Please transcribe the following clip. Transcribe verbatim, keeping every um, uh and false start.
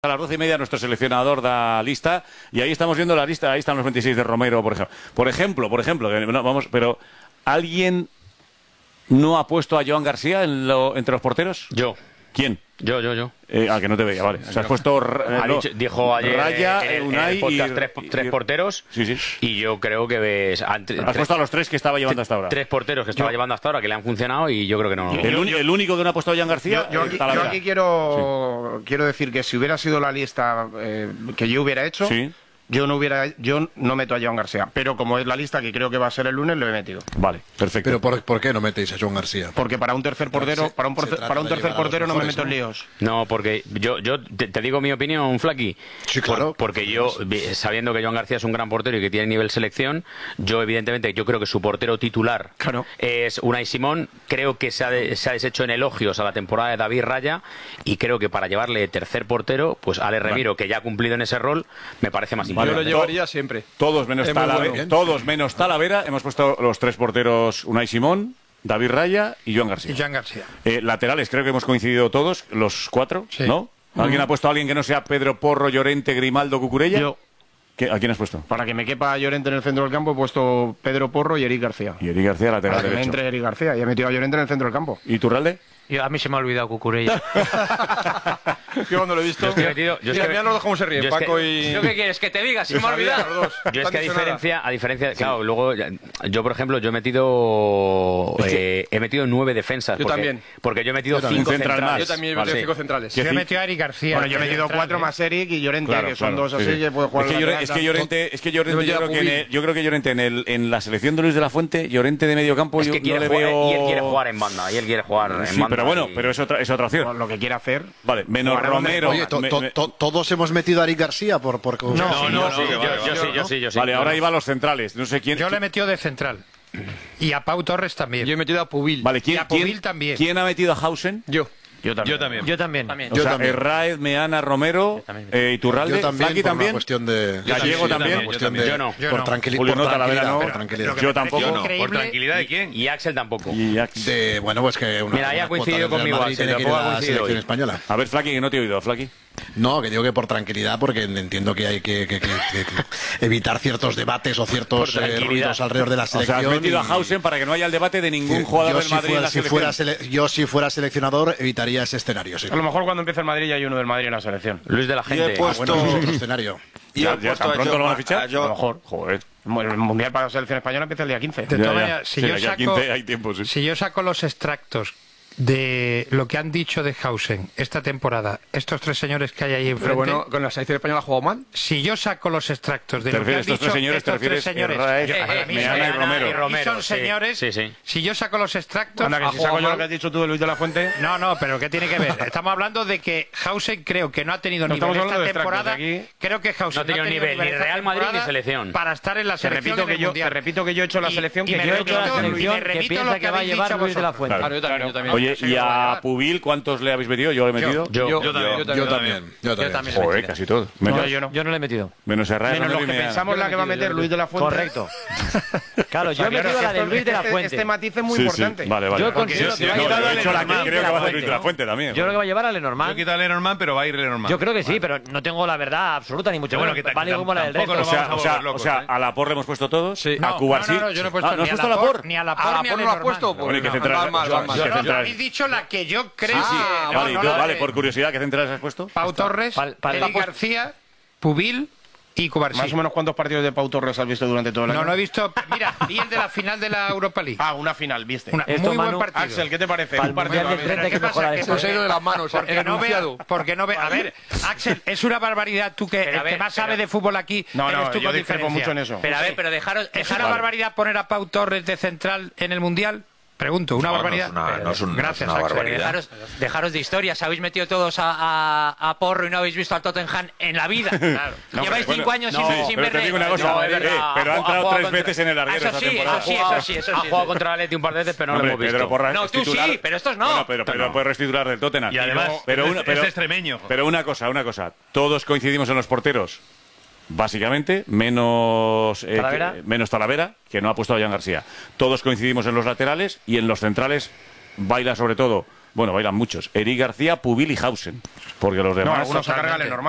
A las doce y media nuestro seleccionador da lista y ahí estamos viendo la lista, ahí están los veintiséis de Romero, por ejemplo. Por ejemplo, por ejemplo, que no, vamos, pero ¿alguien no ha puesto a Joan García en lo, entre los porteros? Yo. ¿Quién? Yo, yo, yo. Eh, ah, que no te veía, vale. O sea, has puesto... Ha no, dicho, dijo ayer Raya, en el, Unai en el podcast y, tres, tres y, porteros. Sí, sí. Y yo creo que ves... Ante, Has tres, puesto a los tres que estaba llevando hasta ahora. Tres porteros que estaba yo, llevando hasta ahora, que le han funcionado y yo creo que no... El, un, el único que no ha puesto a Joan García... Yo, yo, aquí, yo aquí quiero, sí. quiero decir que si hubiera sido la lista eh, que yo hubiera hecho... Sí. Yo no hubiera, yo no meto a Joan García, pero como es la lista que creo que va a ser el lunes, lo he metido. Vale, perfecto. Pero ¿por, ¿por qué no metéis a Joan García? Porque para un tercer portero, para un, porter, para un tercer portero no me meto en líos. No, porque yo, yo te, te digo mi opinión, Flaky. Sí, claro. Por, porque yo, sabiendo que Joan García es un gran portero y que tiene nivel selección, yo evidentemente, yo creo que su portero titular claro. es Unai Simón. Creo que se ha, de, se ha deshecho en elogios a la temporada de David Raya y creo que para llevarle tercer portero, pues Ale Remiro, vale. que ya ha cumplido en ese rol, me parece más vale. importante. Yo lo llevaría siempre. Todos menos, Talavera, bueno. todos menos Talavera. Hemos puesto los tres porteros: Unai Simón, David Raya y Joan García. Y Joan García. Eh, laterales, creo que hemos coincidido todos, los cuatro, sí. ¿no? ¿Alguien uh-huh. ha puesto a alguien que no sea Pedro Porro, Llorente, Grimaldo, Cucurella? Yo. ¿Qué, ¿A quién has puesto? Para que me quepa Llorente en el centro del campo he pueto Pedro Porro y Eric García. Y Eric García lateral Para que derecho. me entre Eric García y he metido a Llorente en el centro del campo. ¿Y Turralde? Yo, a mí se me ha olvidado Cucurella. Yo cuando lo he visto... Yo es que, metido, yo mira, es que, mira los cómo se ríen, Paco que, y... ¿Yo qué quieres? ¿Que te diga? Si me ha olvidado. Yo es que a diferencia, a diferencia... Claro, luego... Yo, por ejemplo, yo he metido... Es que... eh, he metido nueve defensas. Yo porque, también. Porque yo he metido yo cinco central centrales. más. Yo también he metido vale. cinco centrales. Yo he metido a Eric García. Bueno, yo he metido cuatro más Eric y Llorente, claro, que son claro, dos así sí, sí. que puede jugar... Es que, Llorente, es que Llorente... Es que Llorente yo, creo que en el, yo creo que Llorente en, el, en la selección de Luis de la Fuente, Llorente de medio campo, es yo que quiere no le jugar, veo... Y él quiere jugar en banda. Y él quiere jugar en sí, banda. Pero bueno, y... pero es otra, es otra opción. Por lo que quiere hacer. Vale, menos bueno, Romero. Oye, to, to, to, todos hemos metido a Eric García por... por... No, no, no, no, sí, yo, yo, yo, sí, yo sí, yo sí. Vale, ahora iba a los centrales. No sé quién... Yo le he metido de central. Y a Pau Torres también. Yo he metido a Pubil. Vale, ¿quién, y a Pubil ¿quién, también. ¿quién ha metido a Hausen? Yo. Yo también. Yo también. Yo también. O yo sea, también. Herráez, Meana, Romero, eh, Iturralde, yo también, Flaki por también. Una cuestión de... Gallego también. Una cuestión de... Yo no. Por, no. tranquili Julio por no, tranquilidad. no. Por tranquilidad. Yo tampoco. Yo no. ¿Por tranquilidad de quién? Y Axel tampoco. Y Axel. De, bueno, pues que una, Mira, ahí ha una coincidido cuota del conmigo, Real Madrid Axel, tiene que ir tampoco a ha la coincidido selección hoy. española. A ver, Flaki, que no te he oído, Flaki. No, que digo que por tranquilidad, porque entiendo que hay que, que, que, que, que evitar ciertos debates o ciertos eh, ruidos alrededor de la selección. O sea, has metido y... a Hausen para que no haya el debate de ningún jugador yo del si Madrid fuera, en la si selección. fuera sele... Yo, si fuera seleccionador, evitaría ese escenario. Sí. A lo mejor cuando empiece el Madrid ya hay uno del Madrid en la selección. Luis de la Gente. Yo he puesto... Ah, bueno, es otro escenario. ¿Ya, ya tan pronto lo van a fichar? A lo mejor. Joder. El Mundial para la selección española empieza el día quince. De todas maneras, si, sí, yo saco, quince hay tiempo, sí. si yo saco los extractos de lo que han dicho de Hausen esta temporada, estos tres señores que hay ahí enfrente... Pero bueno, ¿con la selección española ha jugado mal? Si yo saco los extractos de ¿Te lo que han estos dicho tres señores, estos te refieres tres señores, Herráez, yo- para mí Meana y son- Romero. y Romero, son sí, señores, sí, sí. si yo saco los extractos... Anda, que ha si jugado saco yo mal. lo que has dicho tú de Luis de la Fuente... No, no, pero ¿qué tiene que ver? Estamos hablando de que Hausen creo que no ha tenido No nivel estamos esta hablando de extractos, temporada. aquí Creo que Hausen No ha tenido nivel ni esta Real Madrid ni temporada selección. para estar en la Te selección repito, en que el yo, Mundial. te repito que yo he hecho la Y- selección y que me yo he repito hecho. la la selección selección. que que repito piensa lo que va a habéis llevar dicho Luis de la vosotros. Fuente. Claro, yo también, yo también. Oye, ¿y a Pubil cuántos le habéis metido? ¿Yo le he metido? Yo. Yo, yo también, yo Yo también. también. Yo Yo también. también. Joder, casi todos. No, Menos, yo no. Yo no le he metido. menos Herráez, Menos Romero los y que Meana. pensamos la que va a meter Luis de la Fuente. Correcto. Claro, yo he Claro, metido la de esto- Luis de la este- Fuente. Este matiz es muy Sí, sí, importante. vale, vale. Yo considero Sí, que va a no, llevar yo he a hecho la que Lenormand creo que de va a la hacer Luis de la Fuente. Fuente también. Yo creo que va a llevar a Lenormand. Yo quito a Lenormand, pero va a ir Lenormand. Yo creo que sí, pero no tengo la verdad absoluta ni mucho Bueno, menos. que ta- Vale que como la del tampoco resto. O sea, vamos a o sea, volver o locos, sea, ¿eh? a Laporte hemos puesto todos. Sí. A No, Cubarsí. no, no, yo no he puesto Ah, ¿no has ni a puesto a Laporte, Laporte? ni a Ah, Laporte la ni a por no lo has Lenormand. puesto. Bueno, ¿y Pues qué no, central- van mal, van mal. yo- Yo no, central- habéis dicho la que yo creo. Sí, sí. que- no, Vale, y no, tú- la vale, de por curiosidad, ¿qué centrales has puesto? Pau Torres, Pal- Pal- Eric García, Pubil y Cubarsí. Más o menos cuántos partidos de Pau Torres has visto durante todo el año. No, no he visto. Mira, vi el de la final de la Europa League. Ah, una final, viste. Una, Esto, muy Manu, buen partido. Axel, ¿qué te parece? Para Un el partido Mundial del a ver. treinta hay que ¿Qué pasa? mejorar Que eso. Esto se ha ido de las manos, Porque el no vea, enunciado. porque no ve. A ver, Axel, es una barbaridad tú que Pero a el que ver, más pero- sabe de fútbol aquí No, eres no, tú yo con discrepo diferencia. mucho en eso. Pero a ver, pero dejaros... ¿Es dejaros- una barbaridad poner a Pau Torres de central en el Mundial? Pregunto, ¿una No, no es barbaridad? una- no es un- no es Gracias, una Axel. barbaridad. Dejaros, dejaros de historias, habéis metido todos a, a, a Porro y no habéis visto al Tottenham en la vida. Claro. No, Lleváis pero cinco bueno, años no, sin, sin pero te verle- digo una cosa, No, es eh, verdad, pero ha ha entrado jugado tres contra- veces en el larguero Eso esta sí, temporada. eso sí, eso sí, eso Ha sí. jugado contra el Atleti un par de veces, pero no Hombre, lo hemos visto. Pedro Porra No, es tú titular. sí, pero estos no. Bueno, pero, pero puede restituir del Tottenham. Y además, pero es- una, es pero, extremeño. Pero una cosa, una cosa. Todos coincidimos en los porteros, básicamente, menos eh, Talavera. que- menos Talavera, que no ha puesto a Joan García. Todos coincidimos en los laterales y en los centrales baila sobre todo, bueno, bailan muchos, Eric García, Pubil y Hausen. Porque los No, demás... algunos se cargan Lenormand.